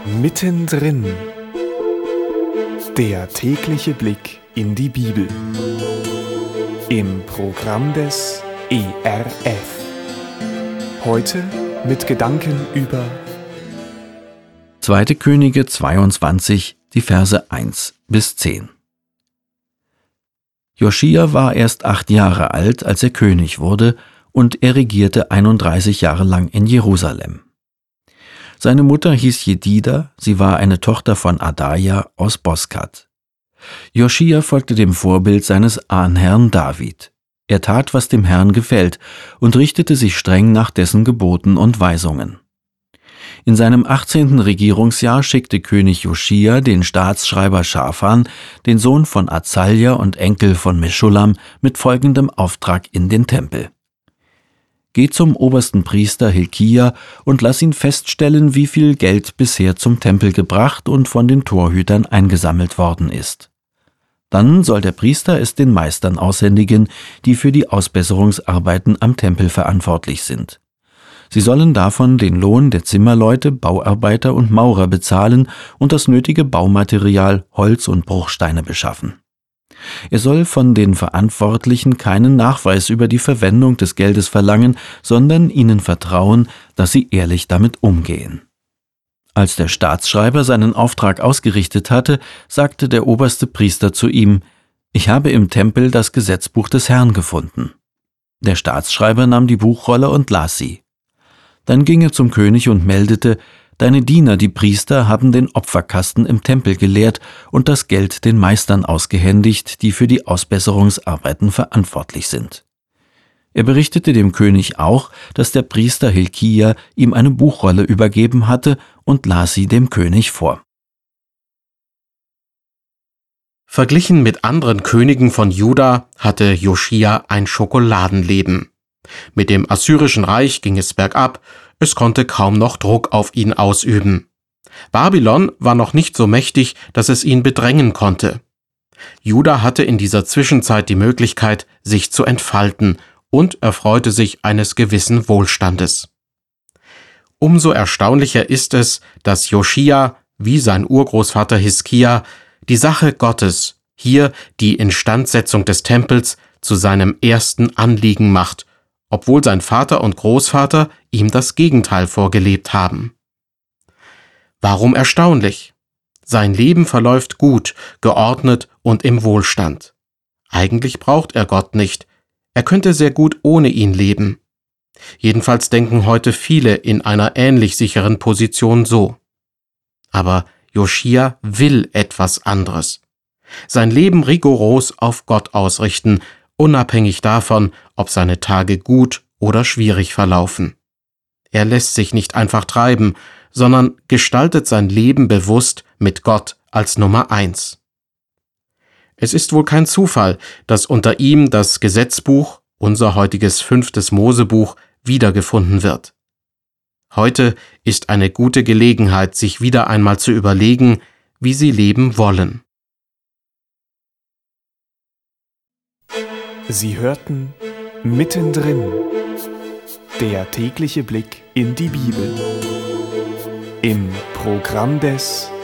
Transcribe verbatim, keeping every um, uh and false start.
Mittendrin. Der tägliche Blick in die Bibel. Im Programm des E R F. Heute mit Gedanken über zweite Könige zweiundzwanzig, die Verse eins bis zehn. Joschia war erst acht Jahre alt, als er König wurde, und er regierte einunddreißig Jahre lang in Jerusalem. Seine Mutter hieß Jedida, sie war eine Tochter von Adaja aus Boskat. Joschia folgte dem Vorbild seines Ahnherrn David. Er tat, was dem Herrn gefällt, und richtete sich streng nach dessen Geboten und Weisungen. In seinem achtzehnten Regierungsjahr schickte König Joschia den Staatsschreiber Schafan, den Sohn von Azalja und Enkel von Meschullam, mit folgendem Auftrag in den Tempel: Geh zum obersten Priester Hilkia und lass ihn feststellen, wie viel Geld bisher zum Tempel gebracht und von den Torhütern eingesammelt worden ist. Dann soll der Priester es den Meistern aushändigen, die für die Ausbesserungsarbeiten am Tempel verantwortlich sind. Sie sollen davon den Lohn der Zimmerleute, Bauarbeiter und Maurer bezahlen und das nötige Baumaterial, Holz und Bruchsteine beschaffen. Er soll von den Verantwortlichen keinen Nachweis über die Verwendung des Geldes verlangen, sondern ihnen vertrauen, dass sie ehrlich damit umgehen. Als der Staatsschreiber seinen Auftrag ausgerichtet hatte, sagte der oberste Priester zu ihm: Ich habe im Tempel das Gesetzbuch des Herrn gefunden. Der Staatsschreiber nahm die Buchrolle und las sie. Dann ging er zum König und meldete: Deine Diener, die Priester, haben den Opferkasten im Tempel geleert und das Geld den Meistern ausgehändigt, die für die Ausbesserungsarbeiten verantwortlich sind. Er berichtete dem König auch, dass der Priester Hilkia ihm eine Buchrolle übergeben hatte, und las sie dem König vor. Verglichen mit anderen Königen von Juda hatte Joschia ein Schokoladenleben. Mit dem assyrischen Reich ging es bergab, es konnte kaum noch Druck auf ihn ausüben. Babylon war noch nicht so mächtig, dass es ihn bedrängen konnte. Juda hatte in dieser Zwischenzeit die Möglichkeit, sich zu entfalten, und erfreute sich eines gewissen Wohlstandes. Umso erstaunlicher ist es, dass Joschia, wie sein Urgroßvater Hiskia, die Sache Gottes, hier die Instandsetzung des Tempels, zu seinem ersten Anliegen macht, obwohl sein Vater und Großvater ihm das Gegenteil vorgelebt haben. Warum erstaunlich? Sein Leben verläuft gut, geordnet und im Wohlstand. Eigentlich braucht er Gott nicht. Er könnte sehr gut ohne ihn leben. Jedenfalls denken heute viele in einer ähnlich sicheren Position so. Aber Joschia will etwas anderes. Sein Leben rigoros auf Gott ausrichten, unabhängig davon, ob seine Tage gut oder schwierig verlaufen. Er lässt sich nicht einfach treiben, sondern gestaltet sein Leben bewusst mit Gott als Nummer eins. Es ist wohl kein Zufall, dass unter ihm das Gesetzbuch, unser heutiges fünftes Mosebuch, wiedergefunden wird. Heute ist eine gute Gelegenheit, sich wieder einmal zu überlegen, wie sie leben wollen. Sie hörten Mittendrin. Der tägliche Blick in die Bibel. Im Programm des